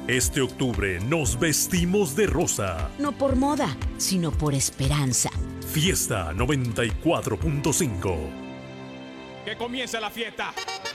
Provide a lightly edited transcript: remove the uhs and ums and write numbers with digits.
Este octubre nos vestimos de rosa. No por moda, sino por esperanza. Fiesta 94.5. ¡Que comience la fiesta!